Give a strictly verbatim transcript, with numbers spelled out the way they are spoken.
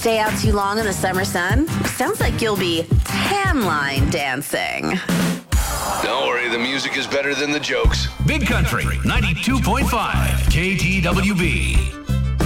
stay out too long in the summer sun? Sounds like you'll be tan line dancing. Don't worry, the music is better than the jokes. Big Country ninety-two point five K T W B.